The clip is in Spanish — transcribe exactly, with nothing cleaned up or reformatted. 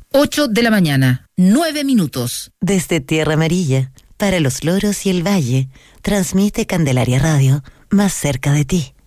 ocho de la mañana, nueve minutos. Desde Tierra Amarilla, para los loros y el valle, transmite Candelaria Radio, más cerca de ti.